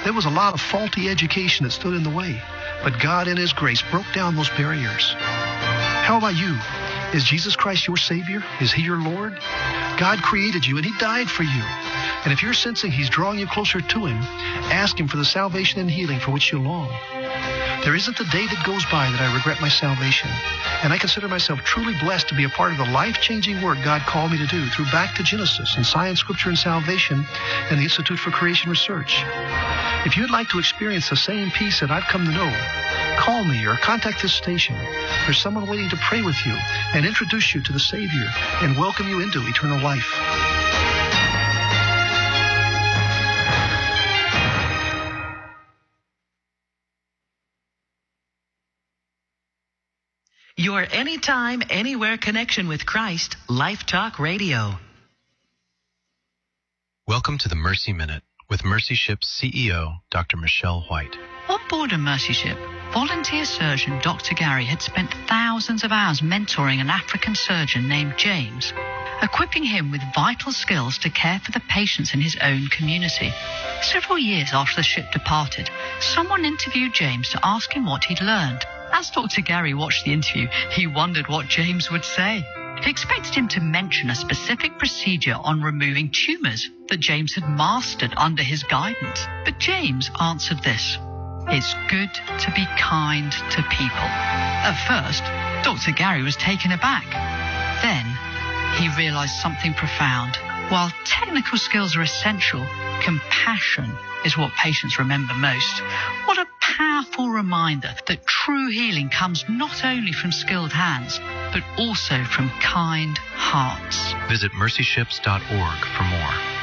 There was a lot of faulty education that stood in the way, but God in His grace broke down those barriers. How about you? Is Jesus Christ your Savior? Is He your Lord? God created you and He died for you. And if you're sensing He's drawing you closer to Him, ask Him for the salvation and healing for which you long. There isn't a day that goes by that I regret my salvation, and I consider myself truly blessed to be a part of the life-changing work God called me to do through Back to Genesis and Science, Scripture, and Salvation and the Institute for Creation Research. If you'd like to experience the same peace that I've come to know, call me or contact this station. There's someone waiting to pray with you and introduce you to the Savior and welcome you into eternal life. Your anytime, anywhere connection with Christ, Life Talk Radio. Welcome to the Mercy Minute with Mercy Ship's CEO, Dr. Michelle White. On board a Mercy Ship, volunteer surgeon Dr. Gary had spent thousands of hours mentoring an African surgeon named James, equipping him with vital skills to care for the patients in his own community. Several years after the ship departed, someone interviewed James to ask him what he'd learned. As Dr. Gary watched the interview, he wondered what James would say. He expected him to mention a specific procedure on removing tumours that James had mastered under his guidance. But James answered this: "It's good to be kind to people." At first, Dr. Gary was taken aback. Then he realised something profound. While technical skills are essential, compassion is what patients remember most. What a powerful reminder that true healing comes not only from skilled hands, but also from kind hearts. Visit mercyships.org for more.